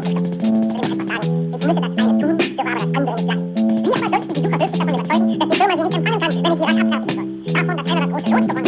Ich müsse das eine tun, dürfe aber das andere nicht lassen. Wie aber sonst die Besucher wirklich davon überzeugen, dass die Firma sie nicht empfangen kann, wenn ich sie rasch abfertigen soll? Davon, dass einer das große Los gewonnen